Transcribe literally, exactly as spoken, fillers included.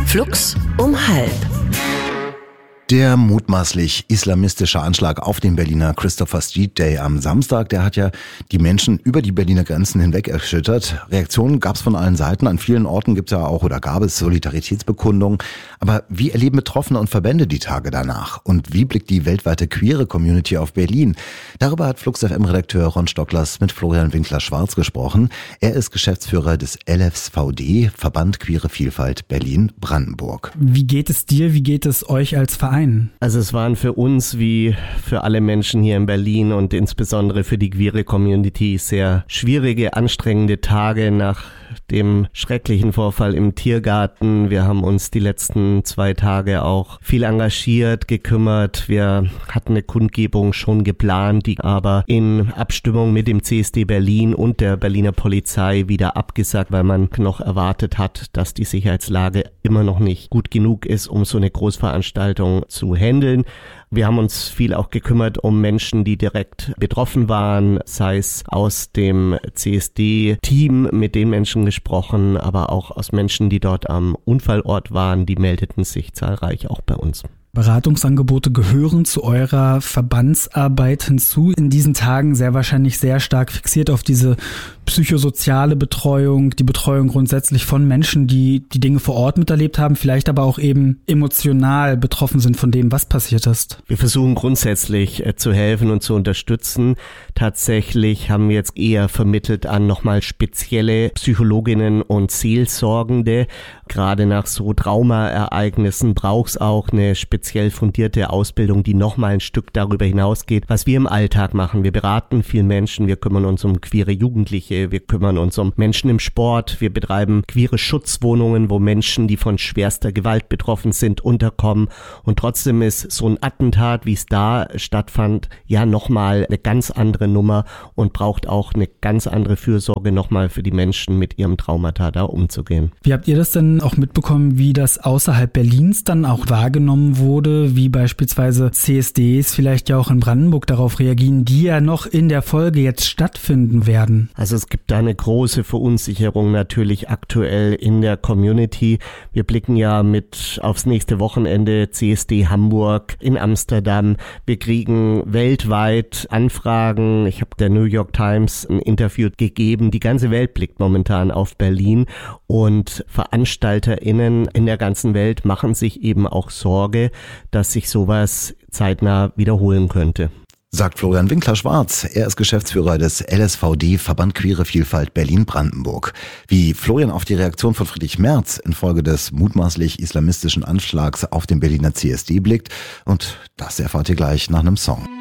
Flux um halb. Der mutmaßlich islamistische Anschlag auf den Berliner Christopher Street Day am Samstag, der hat ja die Menschen über die Berliner Grenzen hinweg erschüttert. Reaktionen gab es von allen Seiten. An vielen Orten gibt es ja auch oder gab es Solidaritätsbekundungen. Aber wie erleben Betroffene und Verbände die Tage danach? Und wie blickt die weltweite queere Community auf Berlin? Darüber hat Flux F M-Redakteur Ron Stocklers mit Florian Winkler-Schwarz gesprochen. Er ist Geschäftsführer des L S V D, Verband Queere Vielfalt Berlin-Brandenburg. Wie geht es dir, wie geht es euch als Verein? Also es waren für uns wie für alle Menschen hier in Berlin und insbesondere für die queere Community sehr schwierige, anstrengende Tage nach dem schrecklichen Vorfall im Tiergarten. Wir haben uns die letzten zwei Tage auch viel engagiert, gekümmert. Wir hatten eine Kundgebung schon geplant, die aber in Abstimmung mit dem C S D Berlin und der Berliner Polizei wieder abgesagt, weil man noch erwartet hat, dass die Sicherheitslage immer noch nicht gut genug ist, um so eine Großveranstaltung zu handeln. Wir haben uns viel auch gekümmert um Menschen, die direkt betroffen waren, sei es aus dem C S D-Team mit den Menschen gesprochen, aber auch aus Menschen, die dort am Unfallort waren, die meldeten sich zahlreich auch bei uns. Beratungsangebote gehören zu eurer Verbandsarbeit hinzu. In diesen Tagen sehr wahrscheinlich sehr stark fixiert auf diese psychosoziale Betreuung, die Betreuung grundsätzlich von Menschen, die die Dinge vor Ort miterlebt haben, vielleicht aber auch eben emotional betroffen sind von dem, was passiert ist. Wir versuchen grundsätzlich äh, zu helfen und zu unterstützen. Tatsächlich haben wir jetzt eher vermittelt an nochmal spezielle Psychologinnen und Seelsorgende. Gerade nach so Traumaereignissen braucht es auch eine speziell fundierte Ausbildung, die nochmal ein Stück darüber hinausgeht, was wir im Alltag machen. Wir beraten viele Menschen, wir kümmern uns um queere Jugendliche, wir kümmern uns um Menschen im Sport, wir betreiben queere Schutzwohnungen, wo Menschen, die von schwerster Gewalt betroffen sind, unterkommen. Und trotzdem ist so ein Attentat, wie es da stattfand, ja nochmal eine ganz andere Nummer und braucht auch eine ganz andere Fürsorge nochmal für die Menschen, mit ihrem Traumata da umzugehen. Wie habt ihr das denn auch mitbekommen, wie das außerhalb Berlins dann auch wahrgenommen wurde, wie beispielsweise C S Ds vielleicht ja auch in Brandenburg darauf reagieren, die ja noch in der Folge jetzt stattfinden werden? Also es gibt da eine große Verunsicherung natürlich aktuell in der Community. Wir blicken ja mit aufs nächste Wochenende C S D Hamburg in Amsterdam. Wir kriegen weltweit Anfragen. Ich habe der New York Times ein Interview gegeben. Die ganze Welt blickt momentan auf Berlin und VeranstalterInnen in der ganzen Welt machen sich eben auch Sorge, dass sich sowas zeitnah wiederholen könnte. Sagt Florian Winkler-Schwarz. Er ist Geschäftsführer des L S V D, Verband Queere Vielfalt Berlin-Brandenburg. Wie Florian auf die Reaktion von Friedrich Merz infolge des mutmaßlich islamistischen Anschlags auf den Berliner C S D blickt, und das erfahrt ihr gleich nach einem Song.